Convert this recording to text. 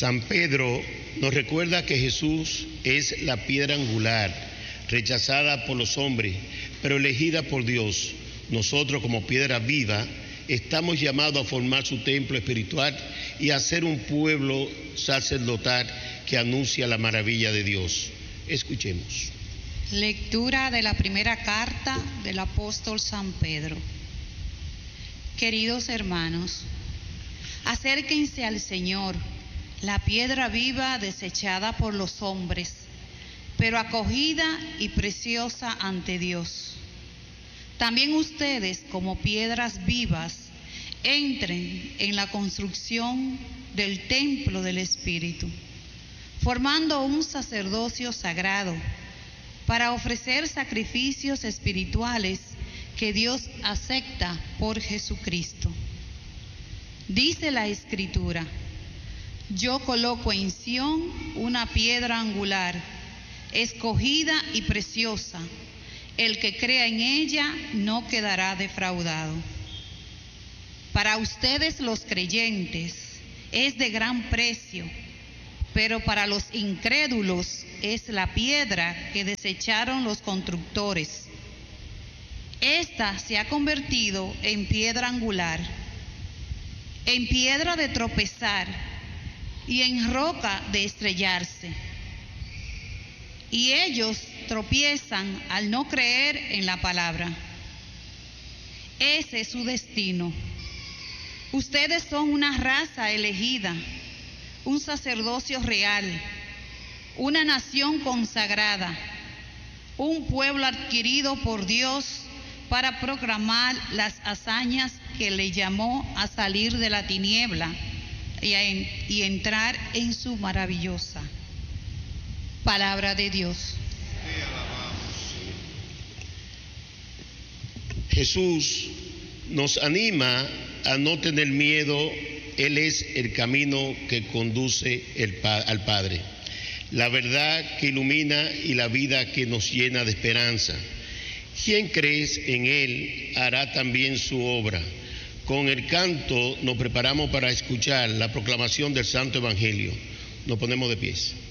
San Pedro nos recuerda que Jesús es la piedra angular, rechazada por los hombres, pero elegida por Dios. Nosotros, como piedra viva, estamos llamados a formar su templo espiritual y a ser un pueblo sacerdotal que anuncia la maravilla de Dios. Escuchemos. Lectura de la primera carta del apóstol San Pedro. Queridos hermanos, acérquense al Señor, la piedra viva desechada por los hombres, pero acogida y preciosa ante Dios. También ustedes, como piedras vivas, entren en la construcción del templo del Espíritu, formando un sacerdocio sagrado para ofrecer sacrificios espirituales que Dios acepta por Jesucristo. Dice la Escritura: yo coloco en Sión una piedra angular, escogida y preciosa. El que crea en ella no quedará defraudado. Para ustedes los creyentes es de gran precio, pero para los incrédulos es la piedra que desecharon los constructores. Esta se ha convertido en piedra angular, en piedra de tropezar y en roca de estrellarse. Y ellos tropiezan al no creer en la palabra. Ese es su destino. Ustedes son una raza elegida, un sacerdocio real, una nación consagrada, un pueblo adquirido por Dios para proclamar las hazañas que le llamó a salir de la tiniebla y entrar en su maravillosa palabra de Dios. Jesús nos anima a no tener miedo. Él es el camino que conduce al Padre, la verdad que ilumina y la vida que nos llena de esperanza. Quien cree en Él hará también su obra. Con el canto nos preparamos para escuchar la proclamación del Santo Evangelio. Nos ponemos de pies.